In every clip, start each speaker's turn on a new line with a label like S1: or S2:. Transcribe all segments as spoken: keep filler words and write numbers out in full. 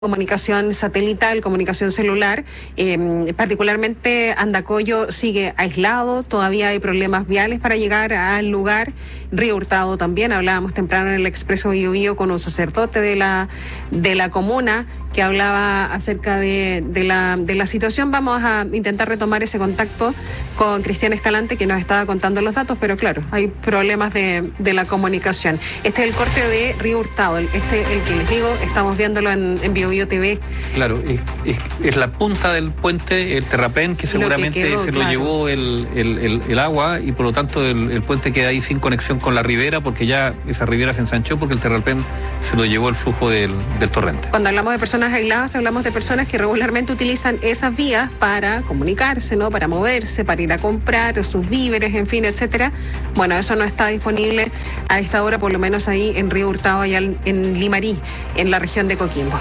S1: comunicación satelital, comunicación celular, eh, particularmente Andacollo sigue aislado, todavía hay problemas viales para llegar al lugar. Río Hurtado también, hablábamos temprano en el Expreso Bío Bío con un sacerdote de la de la comuna que hablaba acerca de, de la de la situación. Vamos a intentar retomar ese contacto con Cristian Escalante, que nos estaba contando los datos, pero claro, hay problemas de, de la comunicación. Este es el corte de Río Hurtado, este el que les digo, estamos viéndolo en, en Bío Bío T V.
S2: Claro, es, es, es la punta del puente, el terrapén, que seguramente lo que quedó, se claro. lo llevó el, el, el, el agua, y por lo tanto el, el puente queda ahí sin conexión con la ribera, porque ya esa ribera se ensanchó porque el terrapén se lo llevó el flujo del, del torrente.
S1: Cuando hablamos de personas aisladas, hablamos de personas que regularmente utilizan esas vías para comunicarse, ¿no? Para moverse, para ir a comprar sus víveres, en fin, etcétera. Bueno, eso no está disponible a esta hora, por lo menos ahí en Río Hurtado, allá en Limarí, en la región de Coquimbo.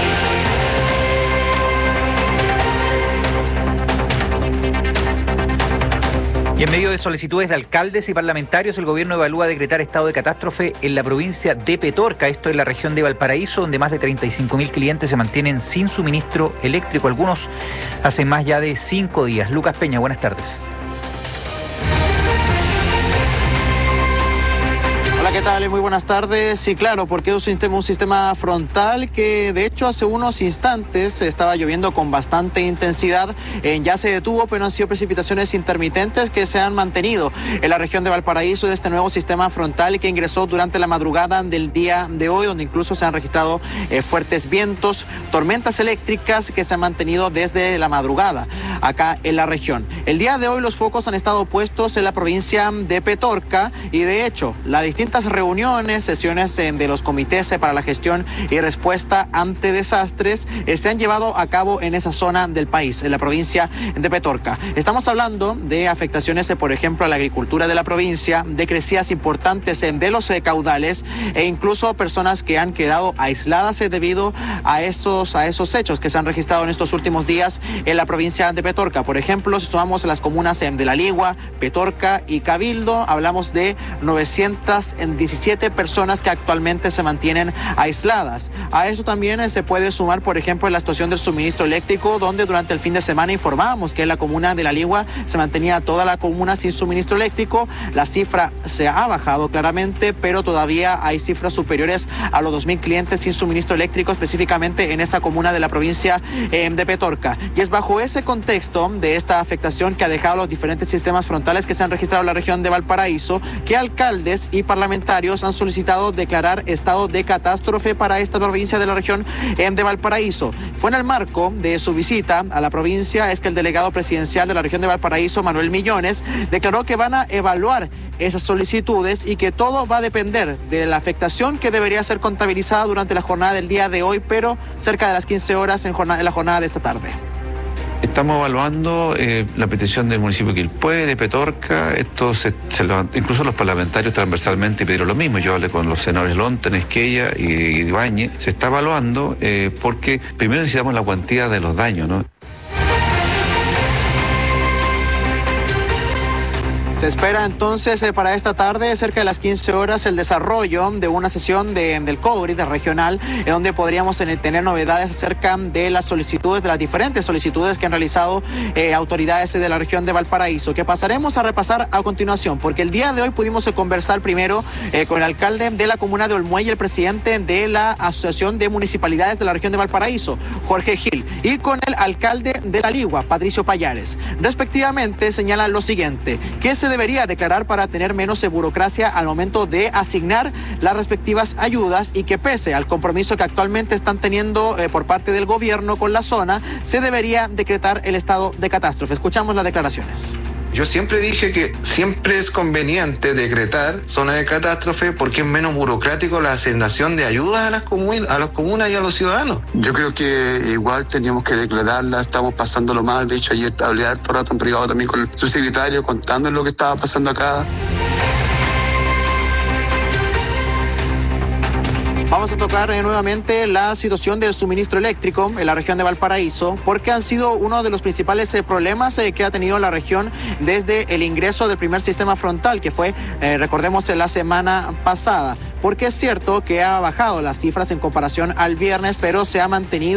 S3: Y en medio de solicitudes de alcaldes y parlamentarios, el gobierno evalúa decretar estado de catástrofe en la provincia de Petorca, esto en la región de Valparaíso, donde más de treinta y cinco mil clientes se mantienen sin suministro eléctrico, algunos hace más ya de cinco días. Lucas Peña, buenas tardes.
S4: Hola, ¿qué tal? Muy buenas tardes. Sí, claro, porque es un sistema, un sistema frontal que de hecho hace unos instantes estaba lloviendo con bastante intensidad. Eh, ya se detuvo, pero han sido precipitaciones intermitentes que se han mantenido en la región de Valparaíso de este nuevo sistema frontal que ingresó durante la madrugada del día de hoy, donde incluso se han registrado eh, fuertes vientos, tormentas eléctricas que se han mantenido desde la madrugada acá en la región. El día de hoy los focos han estado puestos en la provincia de Petorca y de hecho las distintas reuniones, sesiones eh, de los comités eh, para la gestión y respuesta ante desastres eh, se han llevado a cabo en esa zona del país, en la provincia de Petorca. Estamos hablando de afectaciones, eh, por ejemplo, a la agricultura de la provincia, de crecidas importantes eh, de los eh, caudales e incluso personas que han quedado aisladas eh, debido a esos, a esos hechos que se han registrado en estos últimos días en la provincia de Petorca. Por ejemplo, si sumamos las comunas eh, de La Ligua, Petorca y Cabildo, hablamos de novecientas diecisiete personas que actualmente se mantienen aisladas. A eso también eh, se puede sumar, por ejemplo, la situación del suministro eléctrico, donde durante el fin de semana informábamos que en la comuna de La Ligua se mantenía toda la comuna sin suministro eléctrico. La cifra se ha bajado claramente, pero todavía hay cifras superiores a los dos mil clientes sin suministro eléctrico, específicamente en esa comuna de la provincia eh, de Petorca. Y es bajo ese contexto de esta afectación que ha dejado los diferentes sistemas frontales que se han registrado en la región de Valparaíso, que alcaldes y parlamentarios han solicitado declarar estado de catástrofe para esta provincia de la región de Valparaíso. Fue en el marco de su visita a la provincia es que el delegado presidencial de la región de Valparaíso, Manuel Millones, declaró que van a evaluar esas solicitudes y que todo va a depender de la afectación que debería ser contabilizada durante la jornada del día de hoy, pero cerca de las quince horas en, jornada, en la jornada de esta tarde.
S5: Estamos evaluando eh, la petición del municipio de Quilpué, de Petorca. Esto se, se lo, incluso los parlamentarios transversalmente pidieron lo mismo. Yo hablé con los senadores Lonten, Esquella y Ibáñez. Se está evaluando eh, porque primero necesitamos la cuantía de los daños, ¿no?
S4: Se espera entonces eh, para esta tarde, cerca de las quince horas, el desarrollo de una sesión de, del COGRI, de regional, en donde podríamos tener, tener novedades acerca de las solicitudes, de las diferentes solicitudes que han realizado eh, autoridades de la región de Valparaíso, que pasaremos a repasar a continuación, porque el día de hoy pudimos eh, conversar primero eh, con el alcalde de la comuna de Olmué y el presidente de la Asociación de Municipalidades de la región de Valparaíso, Jorge Gil, y con el alcalde de La Ligua, Patricio Payares. Respectivamente, señalan lo siguiente, que se debería declarar para tener menos burocracia al momento de asignar las respectivas ayudas y que pese al compromiso que actualmente están teniendo eh, por parte del gobierno con la zona, se debería decretar el estado de catástrofe. Escuchamos las declaraciones.
S6: Yo siempre dije que siempre es conveniente decretar zona de catástrofe porque es menos burocrático la asignación de ayudas a las comunas, a las comunas y a los ciudadanos.
S7: Yo creo que igual teníamos que declararla, estamos pasándolo mal. De hecho, ayer hablé harto rato en privado también con su secretario contando lo que estaba pasando acá.
S4: Vamos a tocar eh, nuevamente la situación del suministro eléctrico en la región de Valparaíso, porque han sido uno de los principales eh, problemas eh, que ha tenido la región desde el ingreso del primer sistema frontal, que fue, eh, recordemos, la semana pasada. Porque es cierto que ha bajado las cifras en comparación al viernes, pero se ha mantenido